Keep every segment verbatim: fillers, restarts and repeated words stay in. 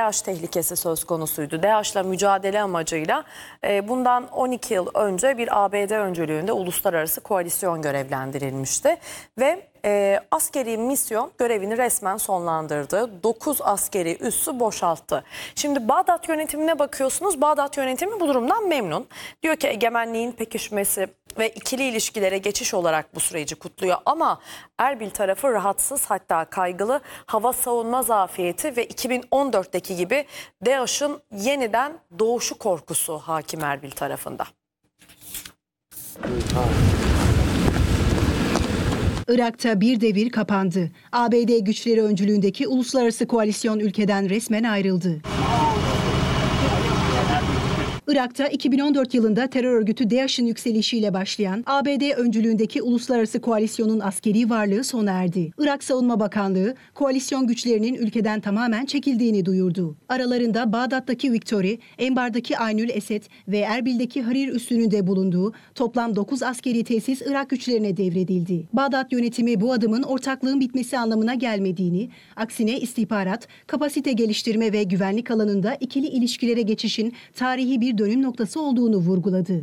DAEŞ tehlikesi söz konusuydu. DAEŞ'la mücadele amacıyla bundan on iki yıl önce bir A B D öncülüğünde uluslararası koalisyon görevlendirilmişti. Ve e, askeri misyon görevini resmen sonlandırdı. dokuz askeri üssü boşalttı. Şimdi Bağdat yönetimine bakıyorsunuz. Bağdat yönetimi bu durumdan memnun. Diyor ki egemenliğin pekişmesi ve ikili ilişkilere geçiş olarak bu süreci kutluyor. Ama Erbil tarafı rahatsız, hatta kaygılı. Hava savunma zafiyeti ve iki bin on dörtteki gibi DAEŞ'in yeniden doğuşu korkusu hakim Erbil tarafında. Irak'ta bir devir kapandı. A B D güçleri öncülüğündeki uluslararası koalisyon ülkeden resmen ayrıldı. Irak'ta iki bin on dört yılında terör örgütü DAEŞ'in yükselişiyle başlayan A B D öncülüğündeki uluslararası koalisyonun askeri varlığı sona erdi. Irak Savunma Bakanlığı, koalisyon güçlerinin ülkeden tamamen çekildiğini duyurdu. Aralarında Bağdat'taki Victory, Enbar'daki Aynül Esed ve Erbil'deki Harir üssünün de bulunduğu toplam dokuz askeri tesis Irak güçlerine devredildi. Bağdat yönetimi bu adımın ortaklığın bitmesi anlamına gelmediğini, aksine istihbarat, kapasite geliştirme ve güvenlik alanında ikili ilişkilere geçişin tarihi bir dönüm noktası olduğunu vurguladı.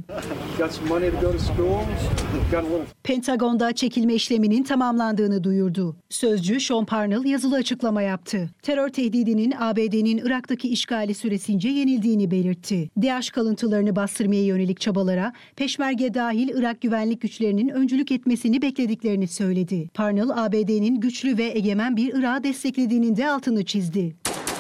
Pentagon'da çekilme işleminin tamamlandığını duyurdu. Sözcü Sean Parnell yazılı açıklama yaptı. Terör tehdidinin A B D'nin Irak'taki işgali süresince yenildiğini belirtti. DAEŞ kalıntılarını bastırmaya yönelik çabalara Peşmerge dahil Irak güvenlik güçlerinin öncülük etmesini beklediklerini söyledi. Parnell, A B D'nin güçlü ve egemen bir Irak'ı desteklediğinin de altını çizdi.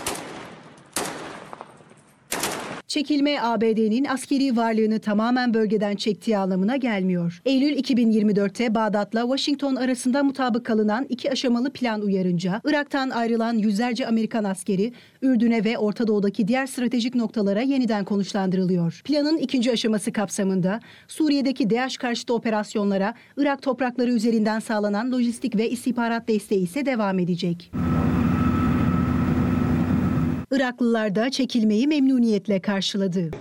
Çekilme A B D'nin askeri varlığını tamamen bölgeden çektiği anlamına gelmiyor. Eylül iki bin yirmi dörtte Bağdat'la Washington arasında mutabık kalınan iki aşamalı plan uyarınca Irak'tan ayrılan yüzlerce Amerikan askeri Ürdün'e ve Orta Doğu'daki diğer stratejik noktalara yeniden konuşlandırılıyor. Planın ikinci aşaması kapsamında Suriye'deki DAEŞ karşıtı operasyonlara Irak toprakları üzerinden sağlanan lojistik ve istihbarat desteği ise devam edecek. Iraklılar da çekilmeyi memnuniyetle karşıladı.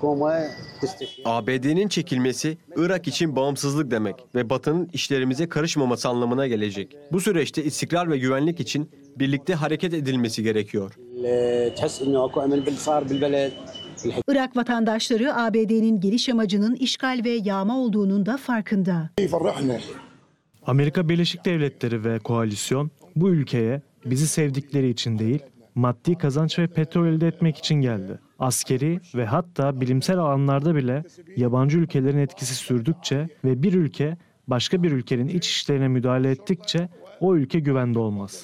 A B D'nin çekilmesi Irak için bağımsızlık demek ve Batı'nın işlerimize karışmaması anlamına gelecek. Bu süreçte istikrar ve güvenlik için birlikte hareket edilmesi gerekiyor. Irak vatandaşları A B D'nin geliş amacının işgal ve yağma olduğunun da farkında. Amerika Birleşik Devletleri ve koalisyon bu ülkeye bizi sevdikleri için değil, maddi kazanç ve petrol elde etmek için geldi. Askeri ve hatta bilimsel alanlarda bile yabancı ülkelerin etkisi sürdükçe ve bir ülke başka bir ülkenin iç işlerine müdahale ettikçe o ülke güvende olmaz.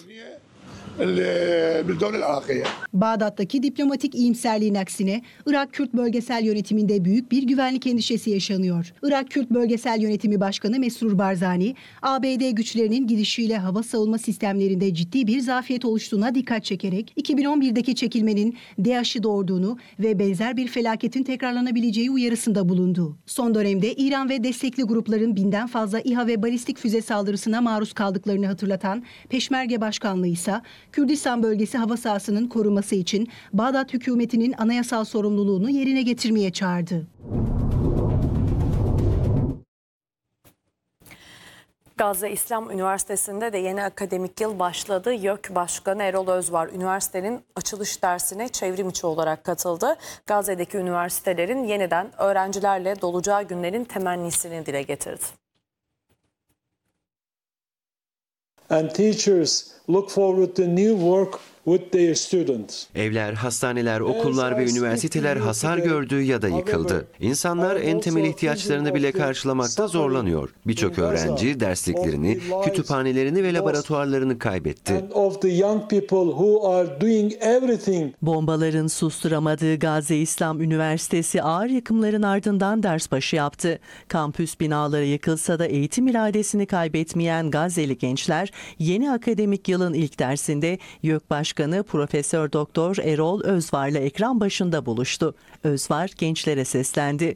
Bağdat'taki diplomatik iyimserliğin aksine Irak Kürt Bölgesel Yönetimi'nde büyük bir güvenlik endişesi yaşanıyor. Irak Kürt Bölgesel Yönetimi Başkanı Mesrur Barzani, A B D güçlerinin gidişiyle hava savunma sistemlerinde ciddi bir zafiyet oluştuğuna dikkat çekerek iki bin on birdeki çekilmenin DAEŞ'i doğurduğunu ve benzer bir felaketin tekrarlanabileceği uyarısında bulundu. Son dönemde İran ve destekli grupların binden fazla İHA ve balistik füze saldırısına maruz kaldıklarını hatırlatan Peşmerge Başkanlığı ise Kürdistan bölgesi hava sahasının korunması için Bağdat hükümetinin anayasal sorumluluğunu yerine getirmeye çağırdı. Gazze İslam Üniversitesi'nde de yeni akademik yıl başladı. YÖK Başkanı Erol Özvar üniversitenin açılış dersine çevrim içi olarak katıldı. Gazze'deki üniversitelerin yeniden öğrencilerle dolacağı günlerin temennisini dile getirdi. And teachers look forward to new work with their students. Evler, hastaneler, okullar ve üniversiteler hasar gördü ya da yıkıldı. İnsanlar en temel ihtiyaçlarını bile karşılamakta zorlanıyor. Birçok öğrenci dersliklerini, kütüphanelerini ve laboratuvarlarını kaybetti. Bombaların susturamadığı Gazze İslam Üniversitesi ağır yıkımların ardından ders başı yaptı. Kampüs binaları yıkılsa da eğitim iradesini kaybetmeyen Gazze'li gençler yeni akademik yılın ilk dersinde YÖK Başkanı Profesör Doktor Erol Özvar'la ekran başında buluştu. Özvar gençlere seslendi.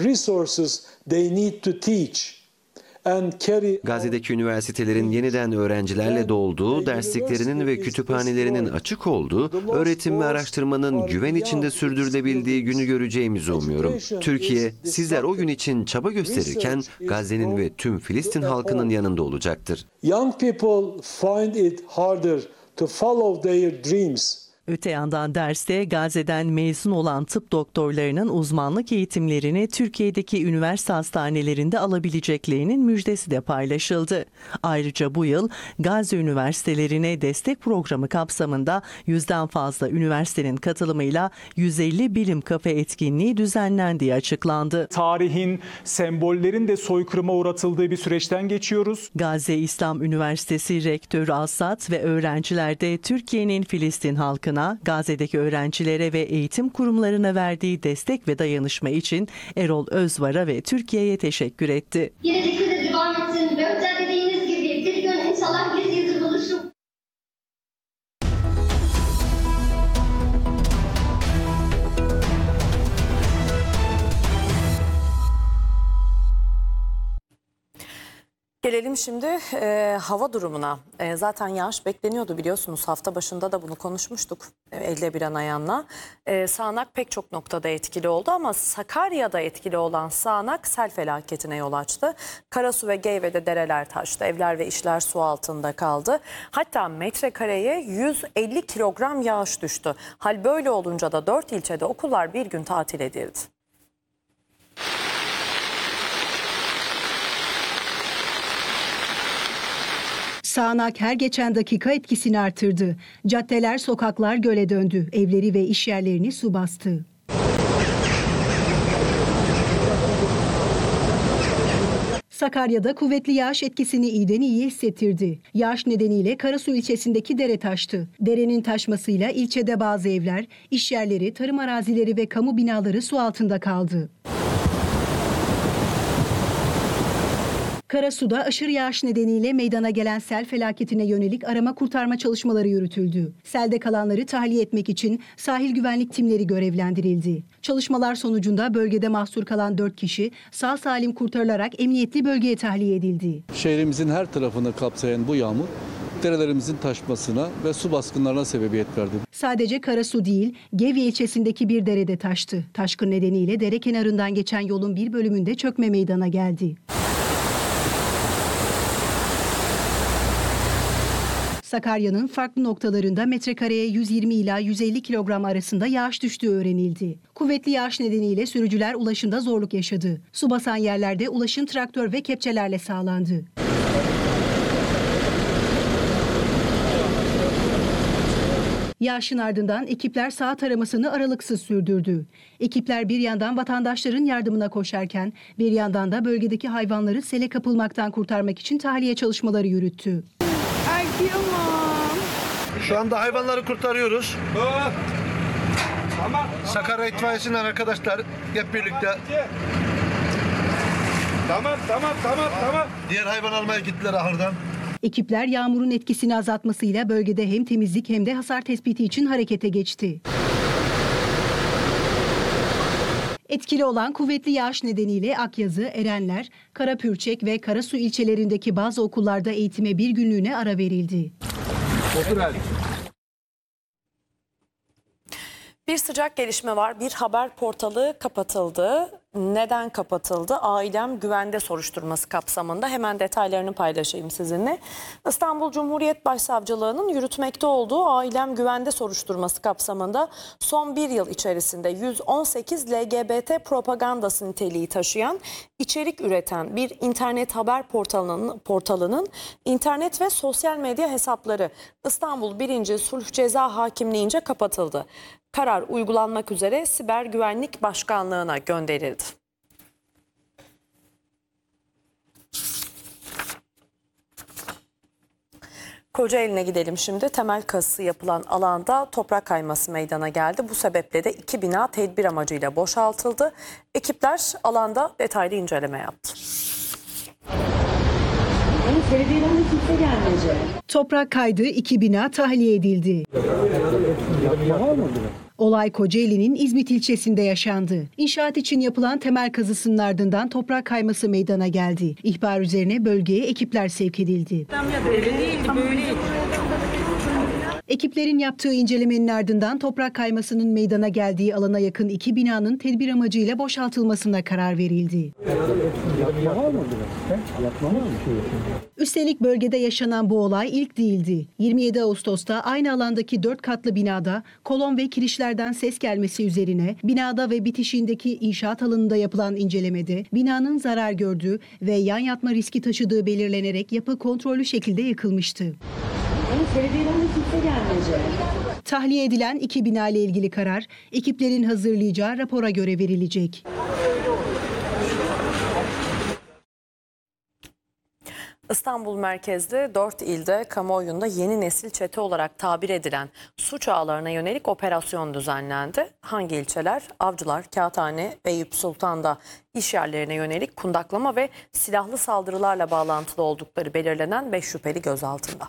Gazze'deki üniversitelerin yeniden öğrencilerle dolduğu, dersliklerinin ve kütüphanelerinin açık olduğu, öğretim ve araştırmanın güven içinde sürdürülebildiği günü göreceğimizi umuyorum. Türkiye, sizler o gün için çaba gösterirken Gazze'nin ve tüm Filistin halkının yanında olacaktır. Young people find it harder to follow their dreams Öte yandan derste Gazze'den mezun olan tıp doktorlarının uzmanlık eğitimlerini Türkiye'deki üniversite hastanelerinde alabileceklerinin müjdesi de paylaşıldı. Ayrıca bu yıl Gazze üniversitelerine destek programı kapsamında yüzden fazla üniversitenin katılımıyla yüz elli bilim kafe etkinliği düzenlendiği açıklandı. Tarihin, sembollerin de soykırıma uğratıldığı bir süreçten geçiyoruz. Gazze İslam Üniversitesi Rektörü Assad ve öğrenciler de Türkiye'nin Filistin halkına, Gazze'deki öğrencilere ve eğitim kurumlarına verdiği destek ve dayanışma için Erol Özvar'a ve Türkiye'ye teşekkür etti. Yine de devam etsin ve özel dediğiniz gibi bir gün inşallah yüz yüze buluşup Gelelim şimdi e, hava durumuna. E, zaten yağış bekleniyordu biliyorsunuz. Hafta başında da bunu konuşmuştuk e, elde bir ayanla. E, sağanak pek çok noktada etkili oldu ama Sakarya'da etkili olan sağanak sel felaketine yol açtı. Karasu ve Geyve'de dereler taştı. Evler ve işler su altında kaldı. Hatta metrekareye yüz elli kilogram yağış düştü. Hal böyle olunca da dört ilçede okullar bir gün tatil edildi. Sağanak her geçen dakika etkisini artırdı. Caddeler, sokaklar göle döndü. Evleri ve iş yerlerini su bastı. Sakarya'da kuvvetli yağış etkisini iyiden iyiye hissettirdi. Yağış nedeniyle Karasu ilçesindeki dere taştı. Derenin taşmasıyla ilçede bazı evler, iş yerleri, tarım arazileri ve kamu binaları su altında kaldı. Karasu'da aşırı yağış nedeniyle meydana gelen sel felaketine yönelik arama kurtarma çalışmaları yürütüldü. Selde kalanları tahliye etmek için sahil güvenlik timleri görevlendirildi. Çalışmalar sonucunda bölgede mahsur kalan dört kişi sağ salim kurtarılarak emniyetli bölgeye tahliye edildi. Şehrimizin her tarafını kapsayan bu yağmur derelerimizin taşmasına ve su baskınlarına sebebiyet verdi. Sadece Karasu değil, Gevye ilçesindeki bir derede taştı. Taşkın nedeniyle dere kenarından geçen yolun bir bölümünde çökme meydana geldi. Sakarya'nın farklı noktalarında metrekareye yüz yirmi ila yüz elli kilogram arasında yağış düştüğü öğrenildi. Kuvvetli yağış nedeniyle sürücüler ulaşımda zorluk yaşadı. Su basan yerlerde ulaşım traktör ve kepçelerle sağlandı. Yağışın ardından ekipler saat aramasını aralıksız sürdürdü. Ekipler bir yandan vatandaşların yardımına koşarken bir yandan da bölgedeki hayvanları sele kapılmaktan kurtarmak için tahliye çalışmaları yürüttü. Şu anda hayvanları kurtarıyoruz. Sakarya İtfaiyesi'nin arkadaşlar hep birlikte. Tamam, tamam, tamam, tamam. Diğer hayvan almaya gittiler ahırdan. Ekipler yağmurun etkisini azaltmasıyla bölgede hem temizlik hem de hasar tespiti için harekete geçti. Etkili olan kuvvetli yağış nedeniyle Akyazı, Erenler, Karapürçek ve Karasu ilçelerindeki bazı okullarda eğitime bir günlüğüne ara verildi. Bir sıcak gelişme var. Bir haber portalı kapatıldı. Neden kapatıldı? Ailem güvende soruşturması kapsamında. Hemen detaylarını paylaşayım sizinle. İstanbul Cumhuriyet Başsavcılığı'nın yürütmekte olduğu Ailem güvende soruşturması kapsamında son bir yıl içerisinde yüz on sekiz L G B T propagandası niteliği taşıyan, içerik üreten bir internet haber portalının, portalının internet ve sosyal medya hesapları İstanbul birinci Sulh Ceza Hakimliğince kapatıldı. Karar uygulanmak üzere Siber Güvenlik Başkanlığı'na gönderildi. Kocaeli'ne gidelim şimdi. Temel kazısı yapılan alanda toprak kayması meydana geldi. Bu sebeple de iki bina tedbir amacıyla boşaltıldı. Ekipler alanda detaylı inceleme yaptı. Toprak kaydı, iki bina tahliye edildi. Olay Kocaeli'nin İzmit ilçesinde yaşandı. İnşaat için yapılan temel kazısının ardından toprak kayması meydana geldi. İhbar üzerine bölgeye ekipler sevk edildi. Ekiplerin yaptığı incelemenin ardından toprak kaymasının meydana geldiği alana yakın iki binanın tedbir amacıyla boşaltılmasına karar verildi. Üstelik bölgede yaşanan bu olay ilk değildi. yirmi yedi Ağustos'ta aynı alandaki dört katlı binada kolon ve kirişlerden ses gelmesi üzerine binada ve bitişiğindeki inşaat alanında yapılan incelemede binanın zarar gördüğü ve yan yatma riski taşıdığı belirlenerek yapı kontrollü şekilde yıkılmıştı. Tahliye edilen iki bina ile ilgili karar ekiplerin hazırlayacağı rapora göre verilecek. İstanbul merkezli dört ilde kamuoyunda yeni nesil çete olarak tabir edilen suç ağlarına yönelik operasyon düzenlendi. Hangi ilçeler? Avcılar, Kağıthane, Eyüp Sultan'da iş yerlerine yönelik kundaklama ve silahlı saldırılarla bağlantılı oldukları belirlenen beş şüpheli gözaltında.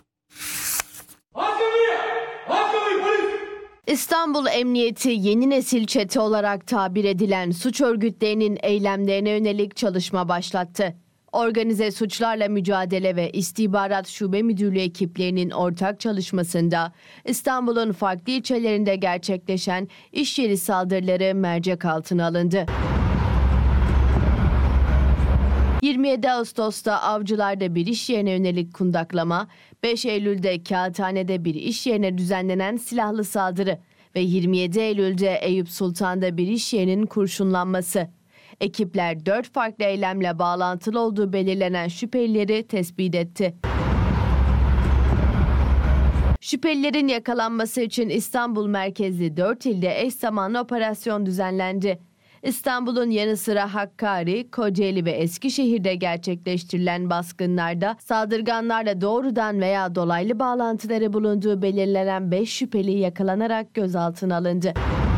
İstanbul Emniyeti yeni nesil çete olarak tabir edilen suç örgütlerinin eylemlerine yönelik çalışma başlattı. Organize Suçlarla Mücadele ve İstihbarat Şube Müdürlüğü ekiplerinin ortak çalışmasında İstanbul'un farklı ilçelerinde gerçekleşen iş yeri saldırıları mercek altına alındı. yirmi yedi Ağustos'ta Avcılar'da bir iş yerine yönelik kundaklama, beş Eylül'de Kağıthane'de bir iş yerine düzenlenen silahlı saldırı ve yirmi yedi Eylül'de Eyüp Sultan'da bir iş yerinin kurşunlanması. Ekipler dört farklı eylemle bağlantılı olduğu belirlenen şüphelileri tespit etti. Şüphelilerin yakalanması için İstanbul merkezli dört ilde eş zamanlı operasyon düzenlendi. İstanbul'un yanı sıra Hakkari, Kocaeli ve Eskişehir'de gerçekleştirilen baskınlarda saldırganlarla doğrudan veya dolaylı bağlantıları bulunduğu belirlenen beş şüpheli yakalanarak gözaltına alındı.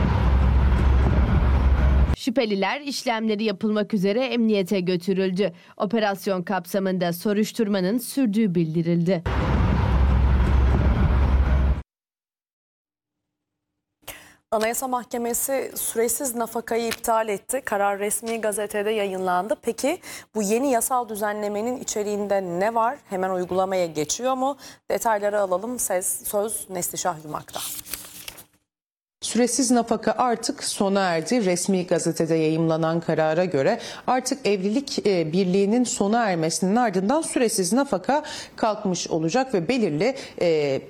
Şüpheliler işlemleri yapılmak üzere emniyete götürüldü. Operasyon kapsamında soruşturmanın sürdüğü bildirildi. Anayasa Mahkemesi süresiz nafakayı iptal etti. Karar resmi gazetede yayınlandı. Peki bu yeni yasal düzenlemenin içeriğinde ne var? Hemen uygulamaya geçiyor mu? Detayları alalım. Ses, söz Neslişah Yumak'ta. Süresiz nafaka artık sona erdi. Resmi gazetede yayımlanan karara göre artık evlilik birliğinin sona ermesinin ardından süresiz nafaka kalkmış olacak ve belirli e,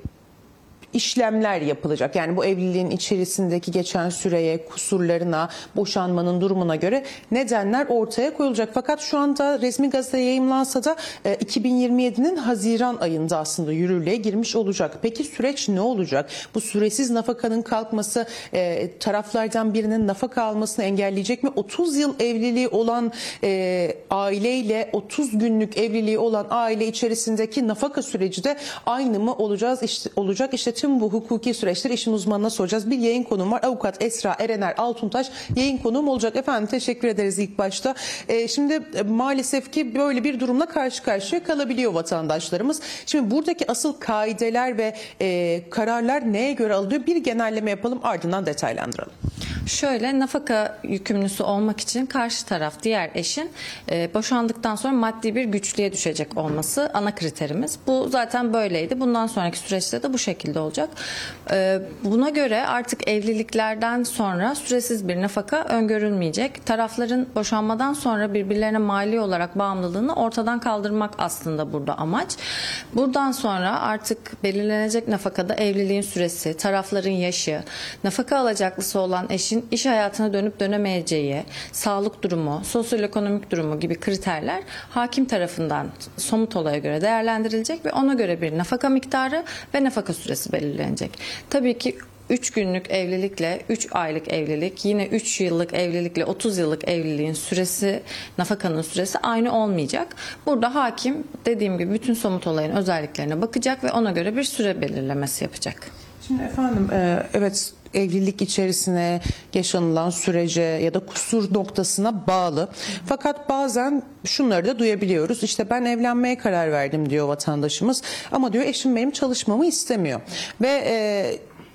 işlemler yapılacak. Yani bu evliliğin içerisindeki geçen süreye, kusurlarına, boşanmanın durumuna göre nedenler ortaya koyulacak. Fakat şu anda resmi gazeteye yayımlansa da e, iki bin yirmi yedi'nin Haziran ayında aslında yürürlüğe girmiş olacak. Peki süreç ne olacak? Bu süresiz nafakanın kalkması e, taraflardan birinin nafaka almasını engelleyecek mi? otuz yıl evliliği olan e, aileyle otuz günlük evliliği olan aile içerisindeki nafaka süreci de aynı mı olacağız? İşte, olacak? İşte tüm bu hukuki süreçleri işin uzmanına soracağız. Bir yayın konuğum var. Avukat Esra Erener Altuntaş yayın konuğum olacak. Efendim teşekkür ederiz ilk başta. Ee, şimdi e, maalesef ki böyle bir durumla karşı karşıya kalabiliyor vatandaşlarımız. Şimdi buradaki asıl kaideler ve e, kararlar neye göre alınıyor? Bir genelleme yapalım, ardından detaylandıralım. Şöyle, nafaka yükümlüsü olmak için karşı taraf, diğer eşin e, boşandıktan sonra maddi bir güçlüğe düşecek olması ana kriterimiz. Bu zaten böyleydi. Bundan sonraki süreçte de bu şekilde olacak. E, buna göre artık evliliklerden sonra süresiz bir nafaka öngörülmeyecek. Tarafların boşanmadan sonra birbirlerine mali olarak bağımlılığını ortadan kaldırmak aslında burada amaç. Buradan sonra artık belirlenecek nafakada evliliğin süresi, tarafların yaşı, nafaka alacaklısı olan eşin iş hayatına dönüp dönemeyeceği, sağlık durumu, sosyoekonomik durumu gibi kriterler hakim tarafından somut olaya göre değerlendirilecek ve ona göre bir nafaka miktarı ve nafaka süresi belirlenecek. Tabii ki üç günlük evlilikle üç aylık evlilik, yine üç yıllık evlilikle otuz yıllık evliliğin süresi, nafakanın süresi aynı olmayacak. Burada hakim dediğim gibi bütün somut olayın özelliklerine bakacak ve ona göre bir süre belirlemesi yapacak. Şimdi efendim e, evet, evlilik içerisine yaşanılan sürece ya da kusur noktasına bağlı. Fakat bazen şunları da duyabiliyoruz. İşte ben evlenmeye karar verdim diyor vatandaşımız. Ama diyor eşim benim çalışmamı istemiyor. Ve e,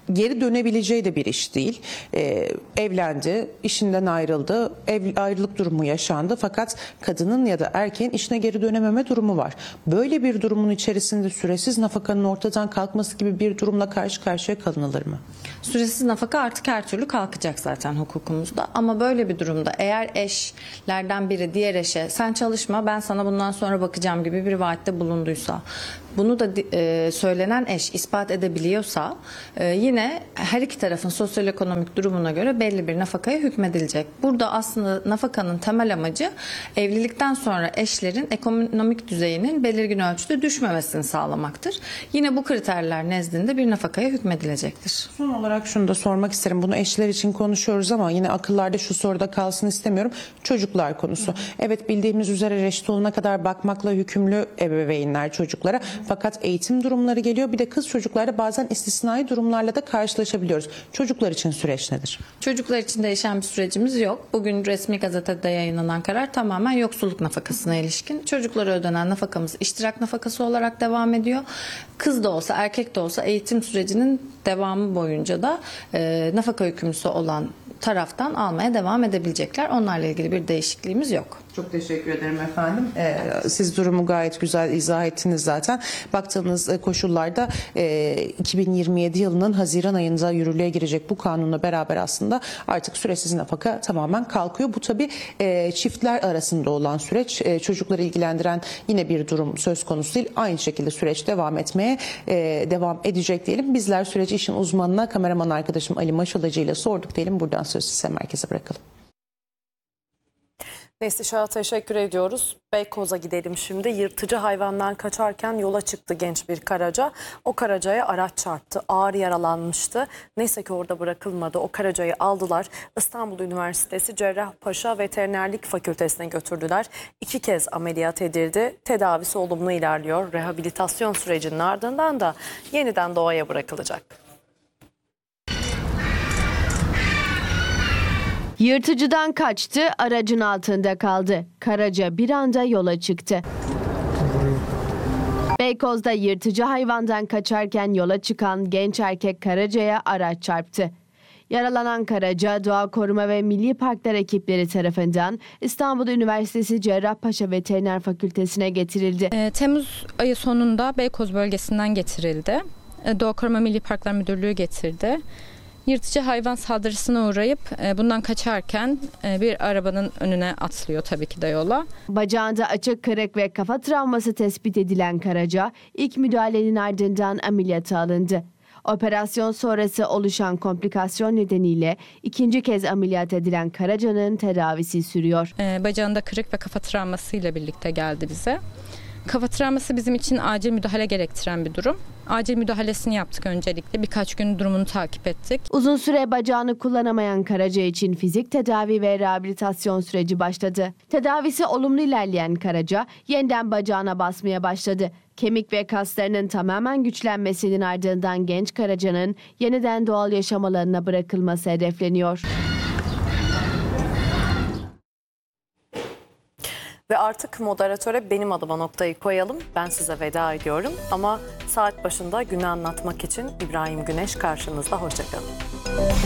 geri dönebileceği de bir iş değil. Ee, evlendi, işinden ayrıldı, ev, ayrılık durumu yaşandı fakat kadının ya da erkeğin işine geri dönememe durumu var. Böyle bir durumun içerisinde süresiz nafakanın ortadan kalkması gibi bir durumla karşı karşıya kalınılır mı? Süresiz nafaka artık her türlü kalkacak zaten hukukumuzda. Ama böyle bir durumda eğer eşlerden biri diğer eşe sen çalışma ben sana bundan sonra bakacağım gibi bir vaatte bulunduysa, bunu da e, söylenen eş ispat edebiliyorsa e, yine her iki tarafın sosyoekonomik durumuna göre belli bir nafakaya hükmedilecek. Burada aslında nafakanın temel amacı evlilikten sonra eşlerin ekonomik düzeyinin belirgin ölçüde düşmemesini sağlamaktır. Yine bu kriterler nezdinde bir nafakaya hükmedilecektir. Son olarak şunu da sormak isterim. Bunu eşler için konuşuyoruz ama yine akıllarda şu soruda kalsın istemiyorum. Çocuklar konusu. Evet, bildiğimiz üzere reşit olana kadar bakmakla yükümlü ebeveynler çocuklara. Fakat eğitim durumları geliyor. Bir de kız çocuklarda bazen istisnai durumlarla da karşılaşabiliyoruz. Çocuklar için süreç nedir? Çocuklar için değişen bir sürecimiz yok. Bugün resmi gazetede yayınlanan karar tamamen yoksulluk nafakasına ilişkin. Çocuklara ödenen nafakamız iştirak nafakası olarak devam ediyor. Kız da olsa erkek de olsa eğitim sürecinin devamı boyunca da e, nafaka yükümlüsü olan taraftan almaya devam edebilecekler. Onlarla ilgili bir değişikliğimiz yok. Çok teşekkür ederim efendim. Ee, siz durumu gayet güzel izah ettiniz zaten. Baktığınız koşullarda e, iki bin yirmi yedi yılının Haziran ayında yürürlüğe girecek bu kanunla beraber aslında artık süresiz nafaka tamamen kalkıyor. Bu tabii e, çiftler arasında olan süreç. E, çocukları ilgilendiren yine bir durum söz konusu değil. Aynı şekilde süreç devam etmeye e, devam edecek diyelim. Bizler süreci işin uzmanına, kameraman arkadaşım Ali Maşalacı ile sorduk diyelim. Buradan sözü size merkeze bırakalım. Neslişah'a teşekkür ediyoruz. Beykoz'a gidelim şimdi. Yırtıcı hayvandan kaçarken yola çıktı genç bir karaca. O karacaya araç çarptı. Ağır yaralanmıştı. Neyse ki orada bırakılmadı. O karacayı aldılar. İstanbul Üniversitesi Cerrahpaşa Veterinerlik Fakültesine götürdüler. İki kez ameliyat edildi. Tedavisi olumlu ilerliyor. Rehabilitasyon sürecinin ardından da yeniden doğaya bırakılacak. Yırtıcıdan kaçtı, aracın altında kaldı. Karaca bir anda yola çıktı. Beykoz'da yırtıcı hayvandan kaçarken yola çıkan genç erkek karacaya araç çarptı. Yaralanan karaca Doğa Koruma ve Milli Parklar ekipleri tarafından İstanbul Üniversitesi Cerrahpaşa Veteriner Fakültesine getirildi. E, Temmuz ayı sonunda Beykoz bölgesinden getirildi. E, Doğa Koruma Milli Parklar Müdürlüğü getirdi. Yırtıcı hayvan saldırısına uğrayıp e, bundan kaçarken e, bir arabanın önüne atlıyor tabii ki de yola. Bacağında açık kırık ve kafa travması tespit edilen karaca ilk müdahalenin ardından ameliyata alındı. Operasyon sonrası oluşan komplikasyon nedeniyle ikinci kez ameliyat edilen karacanın tedavisi sürüyor. E, bacağında kırık ve kafa travmasıyla birlikte geldi bize. Kafa travması bizim için acil müdahale gerektiren bir durum. Acil müdahalesini yaptık öncelikle. Birkaç gün durumunu takip ettik. Uzun süre bacağını kullanamayan karaca için fizik tedavi ve rehabilitasyon süreci başladı. Tedavisi olumlu ilerleyen karaca yeniden bacağına basmaya başladı. Kemik ve kaslarının tamamen güçlenmesinin ardından genç karacanın yeniden doğal yaşam alanına bırakılması hedefleniyor. Ve artık moderatöre benim adıma noktayı koyalım. Ben size veda ediyorum. Ama saat başında günü anlatmak için İbrahim Güneş karşınızda. Hoşça kalın.